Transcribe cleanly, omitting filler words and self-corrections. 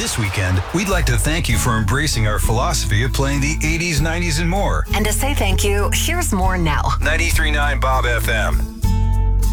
This weekend, we'd like to thank you for embracing our philosophy of playing the 80s, 90s, and more. And to say thank you, here's more now. 93.9 Bob FM.